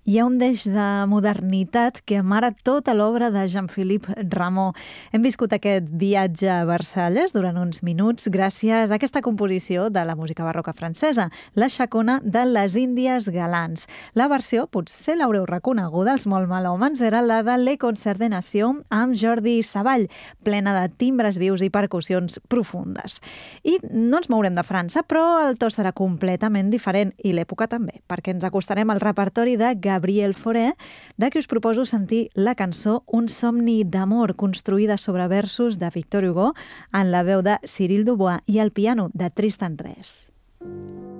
Hi ha un deix de modernitat que amara tota l'obra de Jean-Philippe Rameau. Hem viscut aquest viatge a Versalles durant uns minuts gràcies a aquesta composició de la música barroca francesa, la Chacona de les Índies Galants. La versió, potser l'haureu reconeguda, els molt melòmens, era la de Le Concert des Nations amb Jordi Savall, plena de timbres vius i percussions profundes. I no ens mourem de França, però el to serà completament diferent, i l'època també, perquè ens acostarem al repertori de Gabriel Fauré, de qui us proposo sentir la cançó Un somni d'amor, construïda sobre versos de Victor Hugo, en la veu de Cyril Dubois i el piano de Tristan Rez.